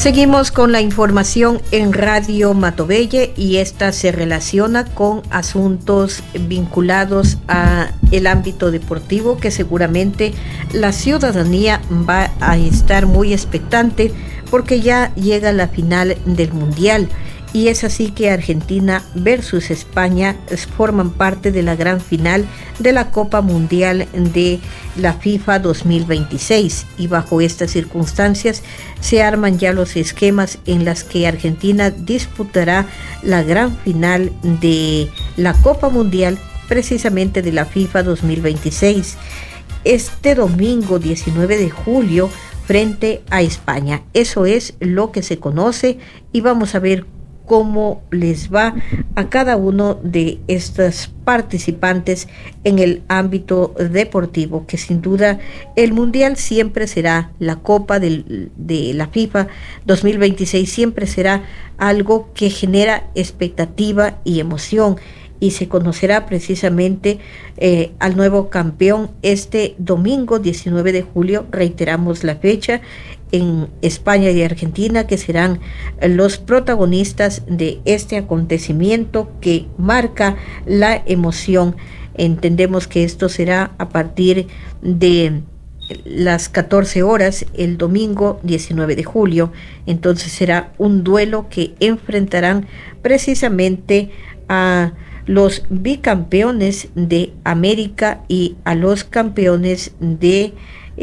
Seguimos con la información en Radio Matovelle y esta se relaciona con asuntos vinculados a el ámbito deportivo que seguramente la ciudadanía va a estar muy expectante porque ya llega la final del Mundial. Y es así que Argentina versus España forman parte de la gran final de la Copa Mundial de la FIFA 2026. Y bajo estas circunstancias se arman ya los esquemas en las que Argentina disputará la gran final de la Copa Mundial, precisamente de la FIFA 2026. Este domingo 19 de julio frente a España. Eso es lo que se conoce y vamos a ver cómo les va a cada uno de estos participantes en el ámbito deportivo, que sin duda el Mundial siempre será, la Copa de la FIFA 2026 siempre será algo que genera expectativa y emoción, y se conocerá precisamente al nuevo campeón este domingo 19 de julio, reiteramos la fecha, en España y Argentina, que serán los protagonistas de este acontecimiento que marca la emoción. Entendemos que esto será a partir de las 14 horas el domingo 19 de julio, entonces será un duelo que enfrentarán precisamente a los bicampeones de América y a los campeones de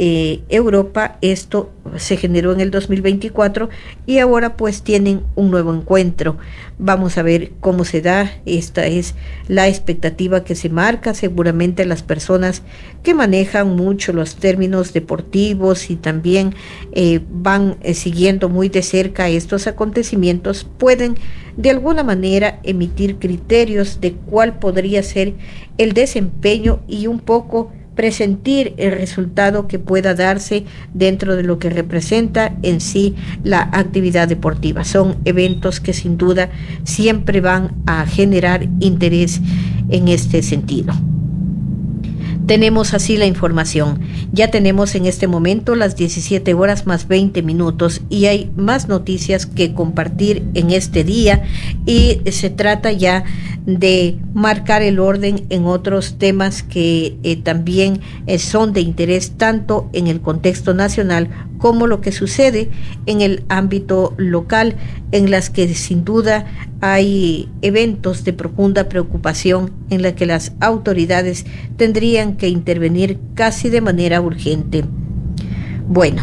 Europa. Esto se generó en el 2024 y ahora pues tienen un nuevo encuentro. Vamos a ver cómo se da. Esta es la expectativa que se marca. Seguramente las personas que manejan mucho los términos deportivos y también van siguiendo muy de cerca estos acontecimientos pueden de alguna manera emitir criterios de cuál podría ser el desempeño y un poco presentir el resultado que pueda darse dentro de lo que representa en sí la actividad deportiva. Son eventos que sin duda siempre van a generar interés en este sentido. Tenemos así la información. Ya tenemos en este momento las 17 horas más 20 minutos y hay más noticias que compartir en este día y se trata ya de marcar el orden en otros temas que también son de interés tanto en el contexto nacional como lo que sucede en el ámbito local, en las que sin duda hay eventos de profunda preocupación en la que las autoridades tendrían que intervenir casi de manera urgente. Bueno,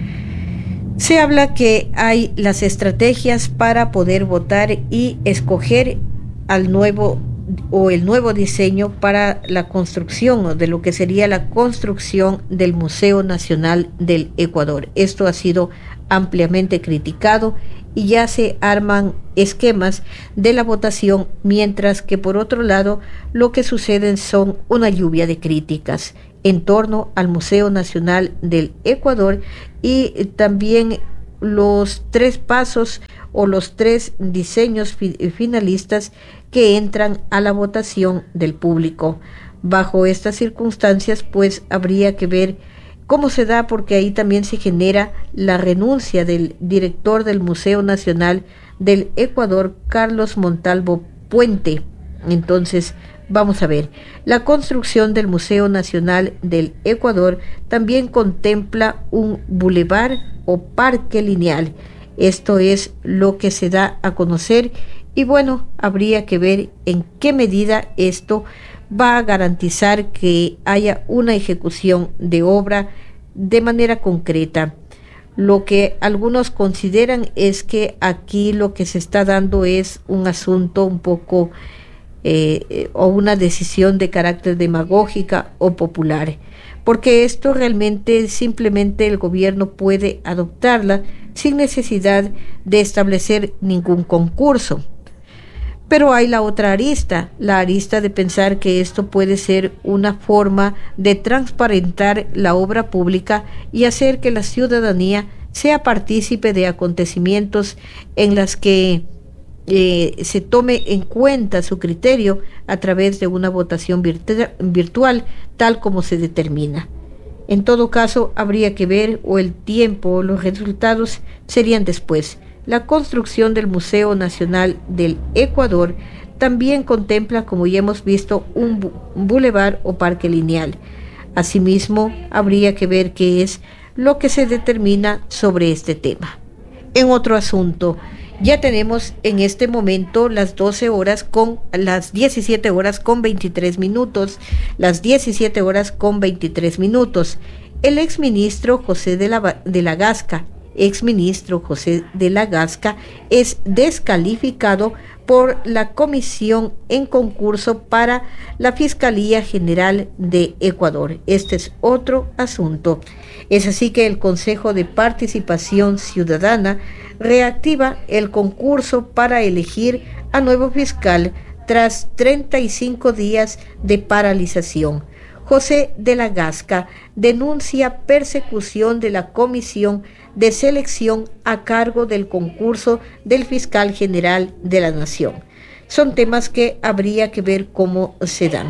se habla que hay las estrategias para poder votar y escoger al nuevo o el nuevo diseño para la construcción de lo que sería la construcción del Museo Nacional del Ecuador. Esto ha sido ampliamente criticado y ya se arman esquemas de la votación, mientras que por otro lado lo que suceden son una lluvia de críticas en torno al Museo Nacional del Ecuador y también los 3 pasos o los 3 diseños finalistas que entran a la votación del público. Bajo estas circunstancias, pues habría que ver cómo se da, porque ahí también se genera la renuncia del director del Museo Nacional del Ecuador, Carlos Montalvo Puente. Entonces, vamos a ver, la construcción del Museo Nacional del Ecuador también contempla un bulevar o parque lineal. Esto es lo que se da a conocer y bueno, habría que ver en qué medida esto va a garantizar que haya una ejecución de obra de manera concreta. Lo que algunos consideran es que aquí lo que se está dando es un asunto un poco o una decisión de carácter demagógica o popular, porque esto realmente simplemente el gobierno puede adoptarla sin necesidad de establecer ningún concurso. Pero hay la otra arista, la arista de pensar que esto puede ser una forma de transparentar la obra pública y hacer que la ciudadanía sea partícipe de acontecimientos en las que se tome en cuenta su criterio a través de una votación virtual, tal como se determina. En todo caso, habría que ver o el tiempo, los resultados serían después. La construcción del Museo Nacional del Ecuador también contempla, como ya hemos visto, un bulevar o parque lineal. Asimismo, habría que ver qué es lo que se determina sobre este tema. En otro asunto, ya tenemos en este momento las 17 horas con 23 minutos, las 17 horas con 23 minutos. El exministro José de la Gasca, es descalificado por la comisión en concurso para la Fiscalía General de Ecuador. Este es otro asunto. Es así que el Consejo de Participación Ciudadana reactiva el concurso para elegir a nuevo fiscal tras 35 días de paralización. José de la Gasca denuncia persecución de la Comisión de Selección a cargo del concurso del Fiscal General de la Nación. Son temas que habría que ver cómo se dan.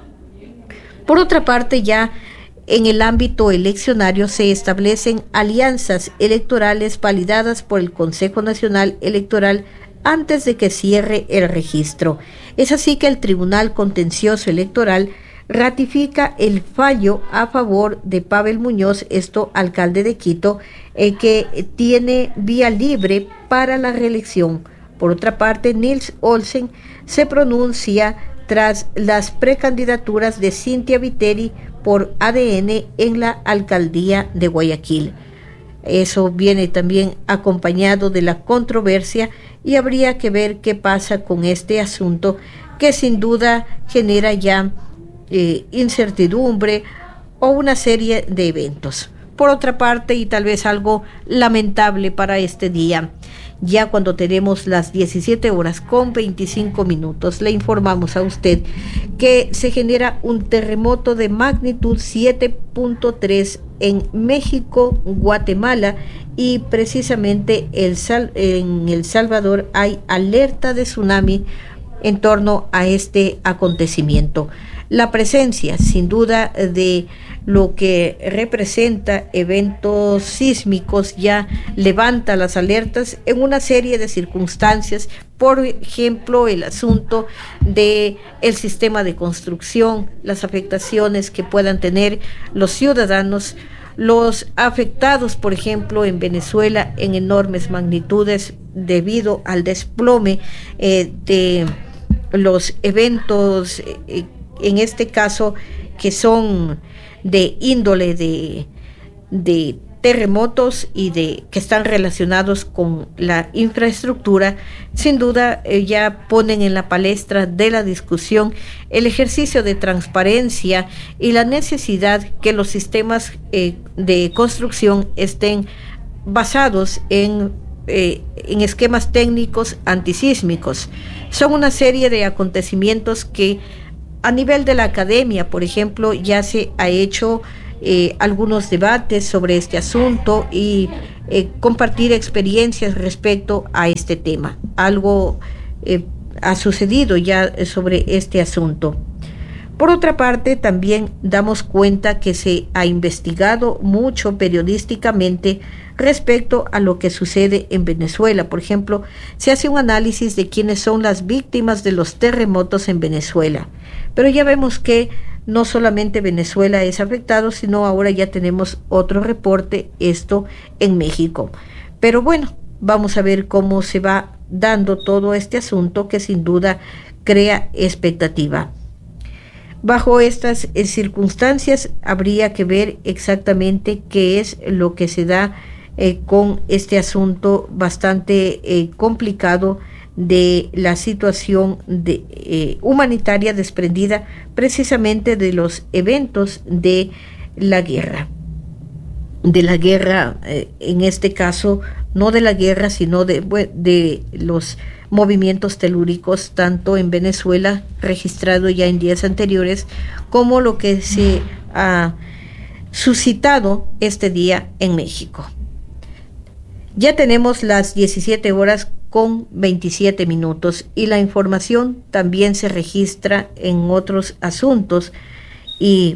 Por otra parte, ya en el ámbito eleccionario se establecen alianzas electorales validadas por el Consejo Nacional Electoral antes de que cierre el registro. Es así que el Tribunal Contencioso Electoral ratifica el fallo a favor de Pavel Muñoz, alcalde de Quito, que tiene vía libre para la reelección. Por otra parte, Nils Olsen se pronuncia tras las precandidaturas de Cynthia Viteri por ADN en la alcaldía de Guayaquil. Eso viene también acompañado de la controversia y habría que ver qué pasa con este asunto que sin duda genera ya incertidumbre o una serie de eventos. Por otra parte, y tal vez algo lamentable para este día, ya cuando tenemos las 17 horas con 25 minutos, le informamos a usted que se genera un terremoto de magnitud 7.3 en México, Guatemala y precisamente en El Salvador hay alerta de tsunami en torno a este acontecimiento. La presencia, sin duda, de lo que representa eventos sísmicos ya levanta las alertas en una serie de circunstancias, por ejemplo, el asunto de el sistema de construcción, las afectaciones que puedan tener los ciudadanos, los afectados, por ejemplo, en Venezuela en enormes magnitudes debido al desplome de los eventos en este caso que son de índole de terremotos y que están relacionados con la infraestructura. Sin duda ya ponen en la palestra de la discusión el ejercicio de transparencia y la necesidad que los sistemas de construcción estén basados en esquemas técnicos antisísmicos. Son una serie de acontecimientos que a nivel de la academia, por ejemplo, ya se ha hecho algunos debates sobre este asunto y compartir experiencias respecto a este tema. Algo ha sucedido ya sobre este asunto. Por otra parte, también damos cuenta que se ha investigado mucho periodísticamente respecto a lo que sucede en Venezuela. Por ejemplo, se hace un análisis de quiénes son las víctimas de los terremotos en Venezuela. Pero ya vemos que no solamente Venezuela es afectado, sino ahora ya tenemos otro reporte, esto en México. Pero bueno, vamos a ver cómo se va dando todo este asunto que sin duda crea expectativa. Bajo estas circunstancias habría que ver exactamente qué es lo que se da con este asunto bastante complicado de la situación humanitaria desprendida precisamente de los eventos de la guerra. En este caso, no de la guerra, sino de los movimientos telúricos, tanto en Venezuela, registrado ya en días anteriores, como lo que se ha suscitado este día en México. Ya tenemos las 17 horas con 27 minutos y la información también se registra en otros asuntos y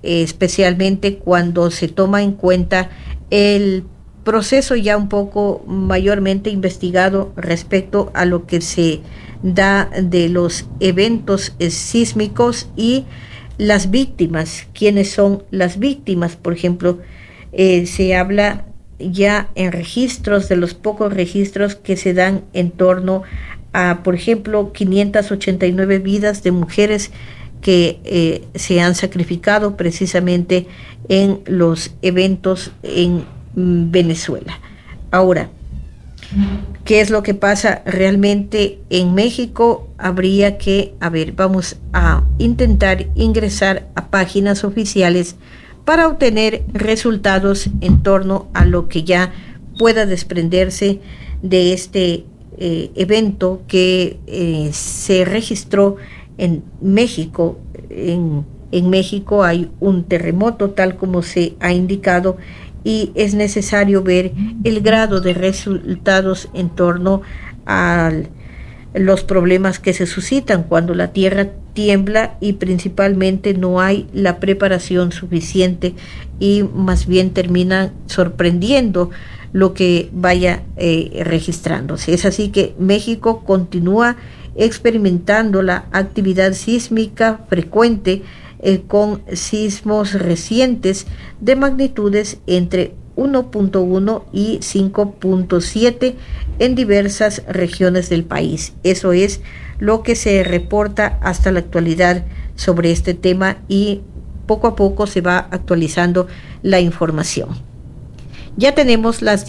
especialmente cuando se toma en cuenta el proceso ya un poco mayormente investigado respecto a lo que se da de los eventos sísmicos y las víctimas. ¿Quiénes son las víctimas? Por ejemplo, se habla ya en registros, de los pocos registros que se dan en torno a, por ejemplo, 589 vidas de mujeres que se han sacrificado precisamente en los eventos en Venezuela. Ahora, ¿qué es lo que pasa realmente en México? Habría que, vamos a intentar ingresar a páginas oficiales para obtener resultados en torno a lo que ya pueda desprenderse de este evento que se registró en México. En México hay un terremoto, tal como se ha indicado, y es necesario ver el grado de resultados en torno a los problemas que se suscitan cuando la tierra tiembla y principalmente no hay la preparación suficiente y más bien terminan sorprendiendo lo que vaya registrándose. Es así que México continúa experimentando la actividad sísmica frecuente con sismos recientes de magnitudes entre 1.1 y 5.7 en diversas regiones del país. Eso es lo que se reporta hasta la actualidad sobre este tema y poco a poco se va actualizando la información. Ya tenemos las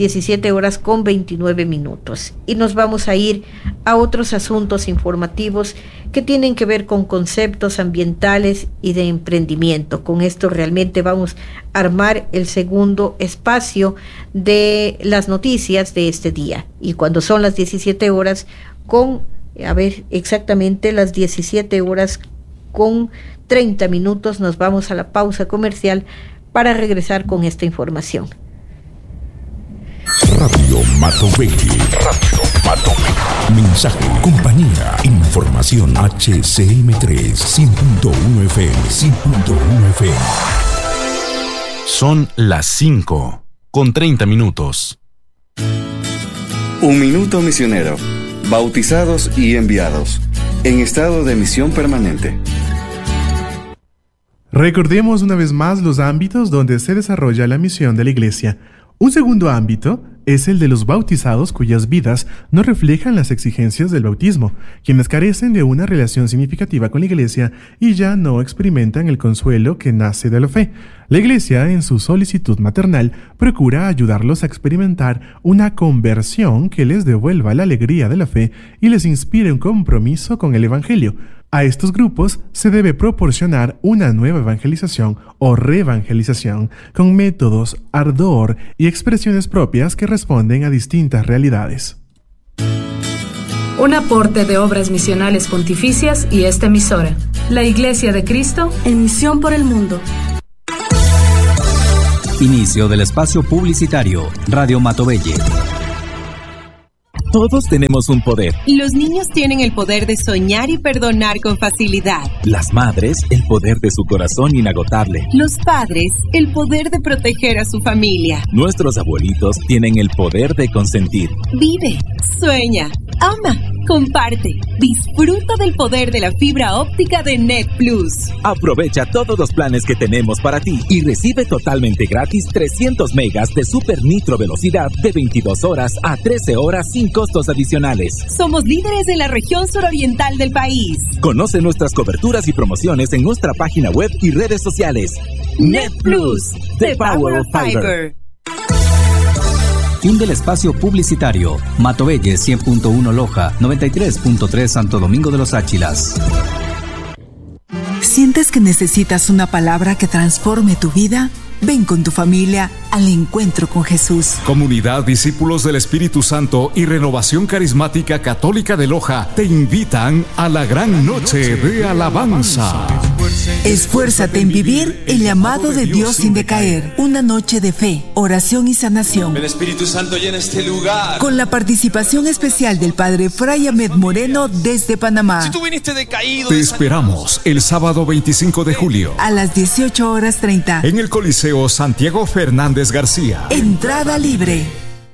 17:29 y nos vamos a ir a otros asuntos informativos que tienen que ver con conceptos ambientales y de emprendimiento. Con esto realmente vamos a armar el segundo espacio de las noticias de este día. Y cuando son las 17 horas exactamente las 17:30, nos vamos a la pausa comercial para regresar con esta información. Radio Matovelle. Mensaje, compañía, información. HCM3 100.1 FM. 100.1 FM. Son las 5:30. Un minuto misionero. Bautizados y enviados. En estado de misión permanente. Recordemos una vez más los ámbitos donde se desarrolla la misión de la Iglesia. Un segundo ámbito es el de los bautizados cuyas vidas no reflejan las exigencias del bautismo, quienes carecen de una relación significativa con la Iglesia y ya no experimentan el consuelo que nace de la fe. La Iglesia, en su solicitud maternal, procura ayudarlos a experimentar una conversión que les devuelva la alegría de la fe y les inspire un compromiso con el Evangelio. A estos grupos se debe proporcionar una nueva evangelización o reevangelización con métodos, ardor y expresiones propias que responden a distintas realidades. Un aporte de Obras Misionales Pontificias y esta emisora, la Iglesia de Cristo en misión por el mundo. Inicio del espacio publicitario. Radio Matovelle. Todos tenemos un poder. Los niños tienen el poder de soñar y perdonar con facilidad. Las madres, el poder de su corazón inagotable. Los padres, el poder de proteger a su familia. Nuestros abuelitos tienen el poder de consentir. Vive, sueña, ama, comparte. Disfruta del poder de la fibra óptica de Net Plus. Aprovecha todos los planes que tenemos para ti y recibe totalmente gratis 300 megas de super nitro velocidad de 22 horas a 13 horas sin costos adicionales. Somos líderes en la región suroriental del país. Conoce nuestras coberturas y promociones en nuestra página web y redes sociales. Net Plus, the power of fiber. Fin del espacio publicitario. Matovelle 100.1 Loja, 93.3 Santo Domingo de los Áchilas. ¿Sientes que necesitas una palabra que transforme tu vida? Ven con tu familia al encuentro con Jesús. Comunidad Discípulos del Espíritu Santo y Renovación Carismática Católica de Loja te invitan a la gran noche de alabanza. Esfuérzate en vivir el llamado de Dios sin decaer. Una noche de fe, oración y sanación. El Espíritu Santo llena este lugar. Con la participación especial del Padre Fray Ahmed Moreno desde Panamá. Si tú viniste decaído, te esperamos el sábado 25 de julio. A las 18:30. En el Coliseo Santiago Fernández García. Entrada libre.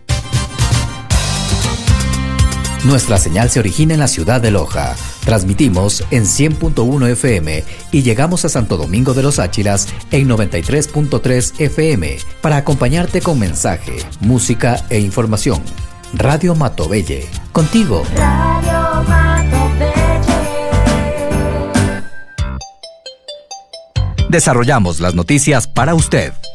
Nuestra señal se origina en la ciudad de Loja. Transmitimos en 100.1 FM y llegamos a Santo Domingo de los Áchilas en 93.3 FM para acompañarte con mensaje, música e información. Radio Matovelle, contigo. Radio Matovelle. Desarrollamos las noticias para usted.